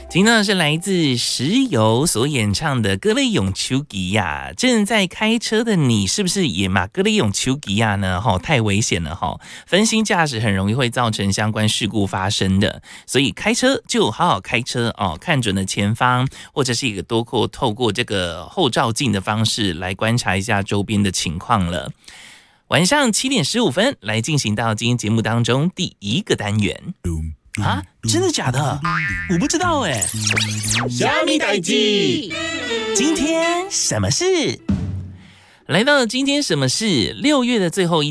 听到的是来自石油所演唱的《歌里咏秋吉亚》。正在开车的你，是不是也嘛歌里咏秋吉亚呢？太危险了哈！分心驾驶很容易会造成相关事故发生的，所以开车就好好开车哦，看准了前方，或者是一个透过这个后照镜的方式来观察一下周边的情况了。晚上7点15分来进行到今天节目当中第一个单元。啊，真的假的？我不知道哎。 虾米代志？ 今天什么事？来到了今天什么事？6月的最后一